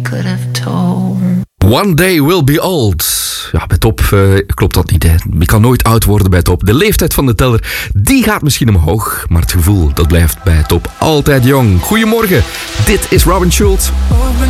could have told. One day we'll be old. Ja, bij Top klopt dat niet. Hè. Je kan nooit oud worden bij Top. De leeftijd van de teller, die gaat misschien omhoog. Maar het gevoel, dat blijft bij Top altijd jong. Goedemorgen, dit is Robin Schulz.